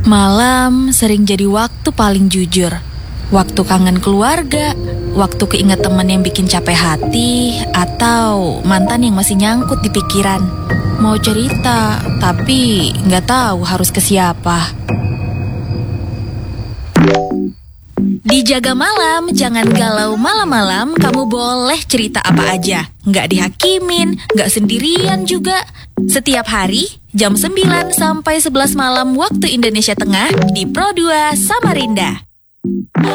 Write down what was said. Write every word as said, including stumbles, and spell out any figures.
Malam sering jadi waktu paling jujur. Waktu kangen keluarga, waktu keinget teman yang bikin capek hati, atau mantan yang masih nyangkut di pikiran. Mau cerita, tapi nggak tahu harus ke siapa. Dijaga malam, jangan galau malam-malam. Kamu boleh cerita apa aja, nggak dihakimin, nggak sendirian juga. Setiap hari, jam sembilan sampai sebelas malam waktu Indonesia Tengah di Pro dua Samarinda.